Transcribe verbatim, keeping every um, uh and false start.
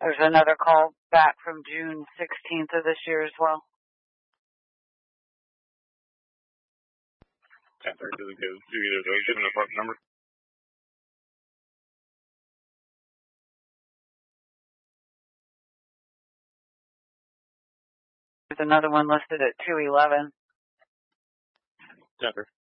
There's another call back from June sixteenth of this year as well. ten thirty, do either those give an apartment number? There's another one listed at two eleven. ten thirty.